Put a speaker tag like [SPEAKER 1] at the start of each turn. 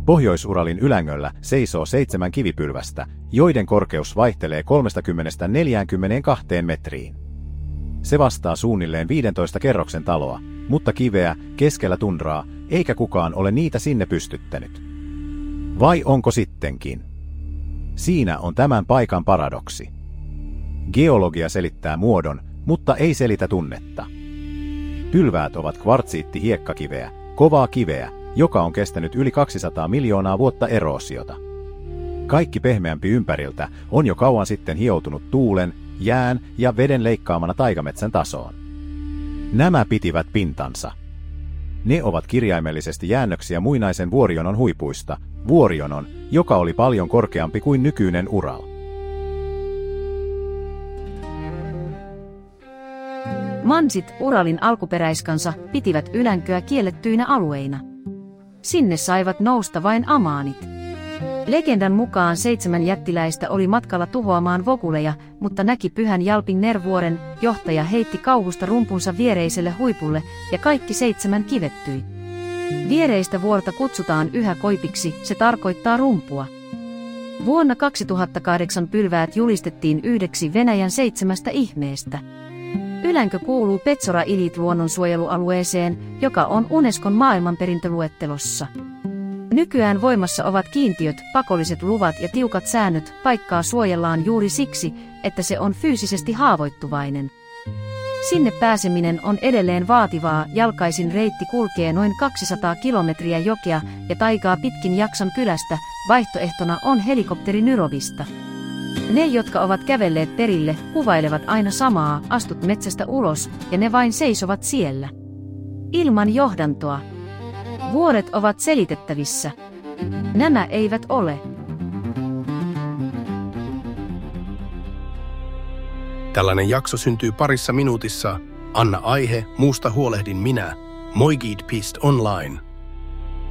[SPEAKER 1] Pohjois-Uralin ylängöllä seisoo 7 kivipylvästä, joiden korkeus vaihtelee 30–42 metriin. Se vastaa suunnilleen 15 kerroksen taloa, mutta kiveä keskellä tundraa, eikä kukaan ole niitä sinne pystyttänyt. Vai onko sittenkin? Siinä on tämän paikan paradoksi. Geologia selittää muodon, mutta ei selitä tunnetta. Pylväät ovat kvartsiitti-hiekkakiveä, kovaa kiveä, joka on kestänyt yli 200 miljoonaa vuotta eroosiota. Kaikki pehmeämpi ympäriltä on jo kauan sitten hioutunut tuulen, jään ja veden leikkaamana taikametsän tasoon. Nämä pitivät pintansa. Ne ovat kirjaimellisesti jäännöksiä muinaisen vuorionon huipuista, vuorionon, joka oli paljon korkeampi kuin nykyinen Ural.
[SPEAKER 2] Mansit, Uralin alkuperäiskansa, pitivät ylänköä kiellettyinä alueina. Sinne saivat nousta vain amaanit. Legendan mukaan 7 jättiläistä oli matkalla tuhoamaan vokuleja, mutta näki Pyhän Jalpin Nervuoren, johtaja heitti kauhusta rumpunsa viereiselle huipulle ja kaikki 7 kivettyi. Viereistä vuorta kutsutaan yhä koipiksi, se tarkoittaa rumpua. Vuonna 2008 pylväät julistettiin yhdeksi Venäjän 7 ihmeestä. Ylänkö kuuluu Petsora-Ilit-luonnonsuojelualueeseen, joka on Unescon maailmanperintöluettelossa. Nykyään voimassa ovat kiintiöt, pakolliset luvat ja tiukat säännöt, paikkaa suojellaan juuri siksi, että se on fyysisesti haavoittuvainen. Sinne pääseminen on edelleen vaativaa, jalkaisin reitti kulkee noin 200 kilometriä jokea ja taikaa pitkin Jaksan kylästä, vaihtoehtona on helikopteri Nyrovista. Ne, jotka ovat kävelleet perille, kuvailevat aina samaa, astut metsästä ulos, ja ne vain seisovat siellä. Ilman johdantoa. Vuoret ovat selitettävissä. Nämä eivät ole.
[SPEAKER 3] Tällainen jakso syntyy parissa minuutissa. Anna aihe, muusta huolehdin minä. Moigid.online